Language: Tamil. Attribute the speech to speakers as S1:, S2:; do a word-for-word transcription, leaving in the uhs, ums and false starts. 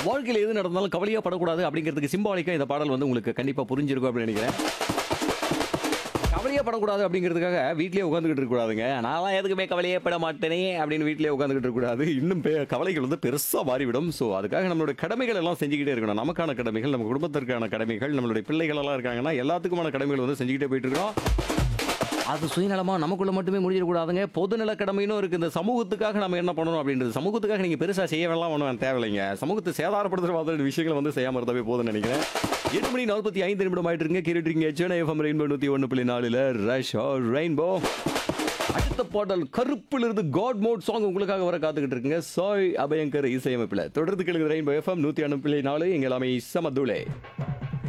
S1: வாழ்க்கையில் எது நடந்தாலும் கவலையா படக்கூடாது அப்படிங்கிறதுக்கு சிம்பாலிக்கா இந்த பாடல் வந்து உங்களுக்கு கண்டிப்பா புரிஞ்சிருக்கும் அப்படின்னு நினைக்கிறேன். கவலையே படக்கூடாது அப்படிங்கிறதுக்காக வீட்லயே உட்காந்துக்கிட்டு இருக்கக்கூடாதுங்க. நான்லாம் எதுக்குமே கவலையே பட மாட்டேனே அப்படின்னு வீட்லயே உட்காந்துக்கிட்டு இருக்கக்கூடாது. இன்னும் பெ- கவலைகள் வந்து பெருசா மாறிவிடும். ஸோ அதுக்காக நம்மளுடைய கடமைகள் எல்லாம் செஞ்சுக்கிட்டே இருக்கணும். நமக்கான கடமைகள், நம்ம குடும்பத்திற்கான கடமைகள், நம்மளுடைய பிள்ளைகள் எல்லாம் இருக்காங்கன்னா எல்லாத்துக்குமான கடமைகள் வந்து செஞ்சுக்கிட்டே போயிட்டு இருக்கோம். அது சுயநலமா நமக்குள்ள மட்டுமே முடிஞ்சிடக்கூடாதுங்க. பொதுநல கடமைன்னு இருக்கு. இந்த சமூகத்துக்காக நம்ம என்ன பண்ணணும் அப்படின்றது. சமூகத்துக்காக நீங்க பெருசா செய்யலாம் ஒன்றும் தேவையில்லைங்க. சமூகத்தை சேதாரப்படுத்துற மாதிரி விஷயங்களை வந்து செய்யாம இருந்தாவே போதும்னு நினைக்கிறேன். எட்டு மணி நாற்பத்தி ஐந்து நிமிடம் ஆயிட்டு இருக்குங்க. கேட்டுருக்கீங்க சென்னை எஃப்எம் ரெயின்போ நூத்தி ஒன்று புள்ளி நாலுல ரஷ் ரெயின்போ. அடுத்த பாடல் கருப்பிலிருந்து காட் மோட் சாங் உங்களுக்காக வர காத்துக்கிட்டு இருக்குங்க. சாய் அபயங்கர் இசையமைப்பில் தொடர்ந்து கேளுங்க. ரெயின்போ எஃப்எம் நூத்தி ஒன்று புள்ளி நாலு எங்க எல்லாமே சமதுளே.